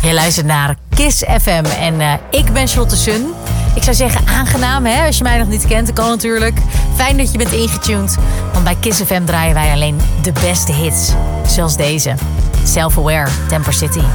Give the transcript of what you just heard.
Je luistert naar Kiss FM en ik ben Charlotte Sun. Ik zou zeggen aangenaam, hè? Als je mij nog niet kent, dat kan natuurlijk. Fijn dat je bent ingetuned, want bij Kiss FM draaien wij alleen de beste hits. Zoals deze. Self-Aware, Temper City.